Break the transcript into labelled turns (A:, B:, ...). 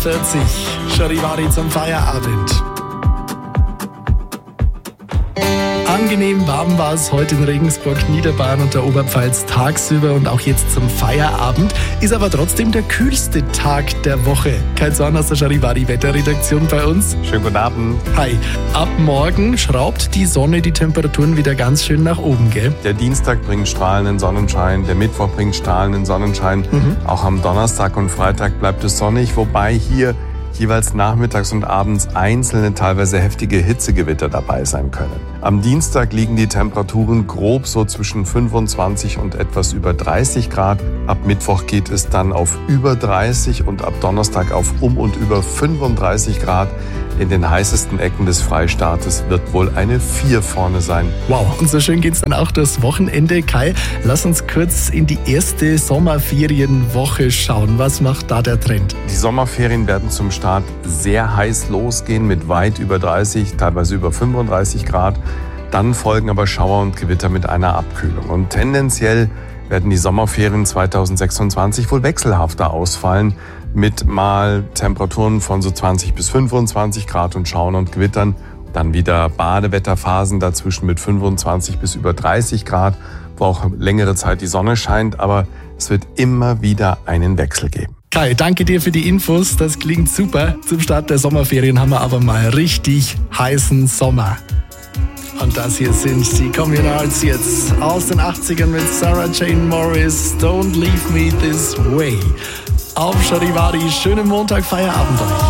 A: 40, Charivari zum Feierabend. Angenehm warm war es heute in Regensburg, Niederbayern und der Oberpfalz tagsüber und auch jetzt zum Feierabend. Ist aber trotzdem der kühlste Tag der Woche. Kai Zorn aus der Charivari-Wetterredaktion bei uns.
B: Schönen guten Abend.
A: Hi. Ab morgen schraubt die Sonne die Temperaturen wieder ganz schön nach oben, gell?
B: Der Dienstag bringt strahlenden Sonnenschein, der Mittwoch bringt strahlenden Sonnenschein. Auch am Donnerstag und Freitag bleibt es sonnig, wobei hier jeweils nachmittags und abends einzelne, teilweise heftige Hitzegewitter dabei sein können. Am Dienstag liegen die Temperaturen grob so zwischen 25 und etwas über 30 Grad. Ab Mittwoch geht es dann auf über 30 und ab Donnerstag auf und über 35 Grad. In den heißesten Ecken des Freistaates wird wohl eine 4 vorne sein.
A: Wow, und so schön geht's dann auch das Wochenende. Kai, lass uns kurz in die erste Sommerferienwoche schauen. Was macht da der Trend?
B: Die Sommerferien werden zum Start sehr heiß losgehen mit weit über 30, teilweise über 35 Grad. Dann folgen aber Schauer und Gewitter mit einer Abkühlung. Und tendenziell werden die Sommerferien 2026 wohl wechselhafter ausfallen, mit mal Temperaturen von so 20 bis 25 Grad und Schauern und Gewittern. Dann wieder Badewetterphasen dazwischen mit 25 bis über 30 Grad, wo auch längere Zeit die Sonne scheint. Aber es wird immer wieder einen Wechsel geben.
A: Kai, danke dir für die Infos. Das klingt super. Zum Start der Sommerferien haben wir aber mal richtig heißen Sommer. Und das hier sind die Communards jetzt aus den 80ern mit Sarah Jane Morris. Don't leave me this way. Auf Charivari, schönen Montag, Feierabend euch.